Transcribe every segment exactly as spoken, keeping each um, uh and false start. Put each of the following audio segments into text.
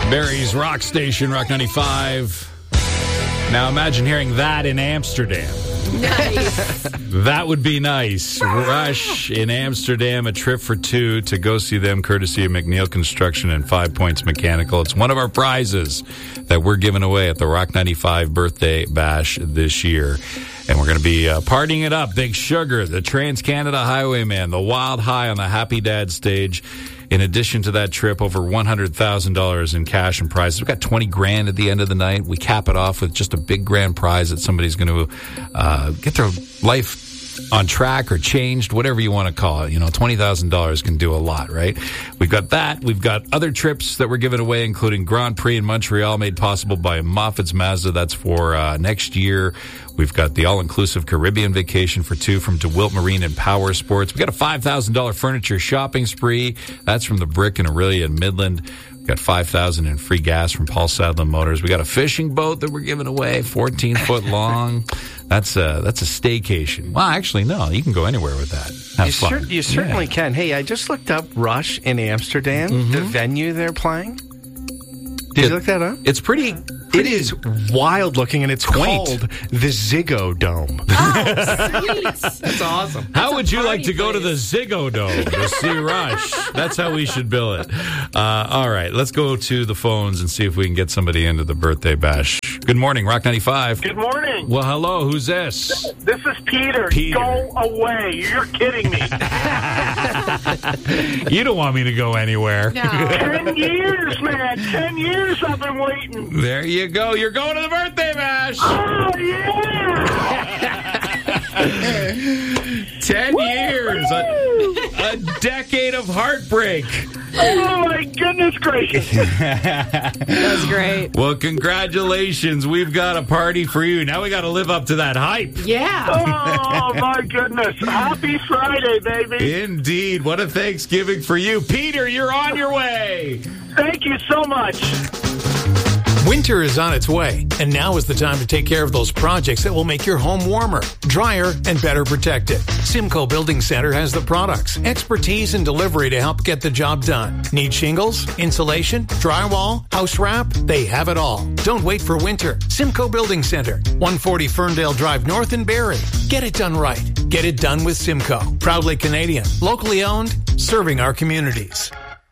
Barry's Rock Station, Rock ninety-five. Now imagine hearing that in Amsterdam. Nice. That would be nice. Rush in Amsterdam, a trip for two to go see them, courtesy of McNeil Construction and Five Points Mechanical. It's one of our prizes that we're giving away at the Rock ninety-five Birthday Bash this year. And we're going to be uh, partying it up. Big Sugar, the Trans-Canada Highwayman, the Wild High on the Happy Dad stage. In addition to that trip, over one hundred thousand dollars in cash and prizes. We've got twenty grand at the end of the night. We cap it off with just a big grand prize that somebody's going to uh, get their life on track or changed, whatever you want to call it. You know, twenty thousand dollars can do a lot, right? We've got that. We've got other trips that we're giving away, including Grand Prix in Montreal, made possible by Moffat's Mazda. That's for uh, next year. We've got the all-inclusive Caribbean vacation for two from DeWilt Marine and Power Sports. We've got a five thousand dollars furniture shopping spree. That's from the Brick in Aurelia and Midland. We've got five thousand dollars in free gas from Paul Sadler Motors. We got a fishing boat that we're giving away, fourteen foot long. That's a, that's a staycation. Well, actually, no, you can go anywhere with that. Have you, fun. cer- you certainly yeah. can. Hey, I just looked up Rush in Amsterdam, Mm-hmm. the venue they're playing. Did It- you look that up? It's pretty... It is wild looking, and it's Quaint. called the Ziggo Dome. Oh, sweet. That's awesome. How would you like party to go to the place. Ziggo Dome to see Rush? That's how we should bill it. Uh, all right, let's go to the phones and see if we can get somebody into the birthday bash. Good morning, Rock ninety-five. Good morning. Well, hello, who's this? This is Peter. Peter. Go away. You're kidding me. You don't want me to go anywhere. No. Ten years, man. Ten years I've been waiting. There you go. You're going to the birthday bash. Oh, yeah. Ten years. A, a decade of heartbreak. Oh, my goodness gracious. That's great. Well, congratulations. We've got a party for you. Now we got to live up to that hype. Yeah. Oh, my goodness. Happy Friday, baby. Indeed. What a Thanksgiving for you. Peter, you're on your way. Thank you so much. Winter is on its way, and now is the time to take care of those projects that will make your home warmer, drier, and better protected. Simcoe Building Center has the products, expertise, and delivery to help get the job done. Need shingles, insulation, drywall, house wrap? They have it all. Don't wait for winter. Simcoe Building Center, one forty Ferndale Drive North in Barrie. Get it done right. Get it done with Simcoe. Proudly Canadian, locally owned, serving our communities.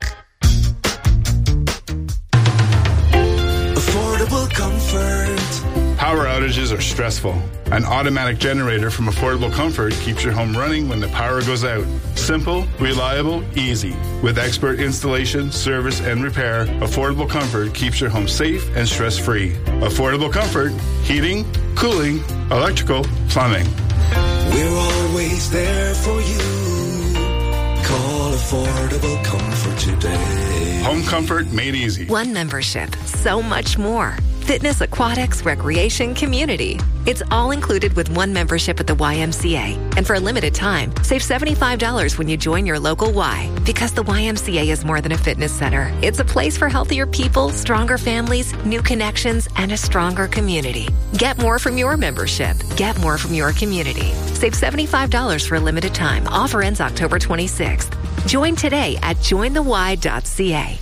Affordable comfort. Power outages are stressful. An automatic generator from Affordable Comfort keeps your home running when the power goes out. Simple, reliable, easy. With expert installation, service, and repair, Affordable Comfort keeps your home safe and stress-free. Affordable Comfort, heating, cooling, electrical, plumbing. We're always there for you. Call Affordable Comfort today. Home comfort made easy. One membership, so much more. Fitness, aquatics, recreation, community. It's all included with one membership at the Y M C A. And for a limited time, save seventy-five dollars when you join your local Y. Because the Y M C A is more than a fitness center. It's a place for healthier people, stronger families, new connections, and a stronger community. Get more from your membership. Get more from your community. Save seventy-five dollars for a limited time. Offer ends October twenty-sixth. Join today at join the y dot c a.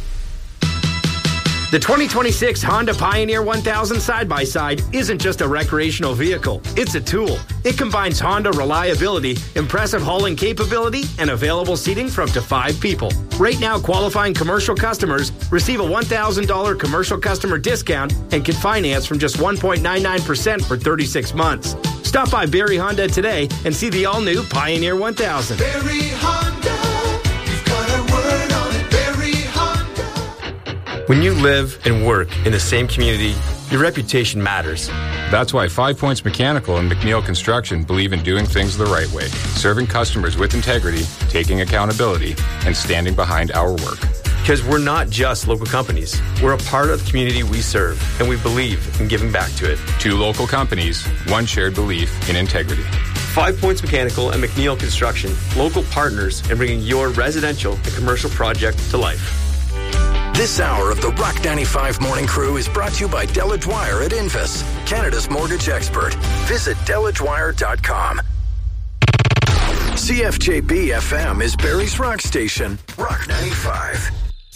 The twenty twenty-six Honda Pioneer one thousand side-by-side isn't just a recreational vehicle, it's a tool. It combines Honda reliability, impressive hauling capability, and available seating for up to five people. Right now, qualifying commercial customers receive a one thousand dollars commercial customer discount and can finance from just one point nine nine percent for thirty-six months. Stop by Barrie Honda today and see the all-new Pioneer one thousand. Barrie Honda, you've got a word on it. Barrie Honda. When you live and work in the same community, your reputation matters. That's why Five Points Mechanical and McNeil Construction believe in doing things the right way, serving customers with integrity, taking accountability, and standing behind our work. Because we're not just local companies. We're a part of the community we serve, and we believe in giving back to it. Two local companies, one shared belief in integrity. Five Points Mechanical and McNeil Construction, local partners in bringing your residential and commercial project to life. This hour of the Rock ninety-five Morning Crew is brought to you by Della Dwyer at Invis, Canada's mortgage expert. Visit della dwyer dot com. C F J B F M is Barrie's Rock Station, Rock ninety-five.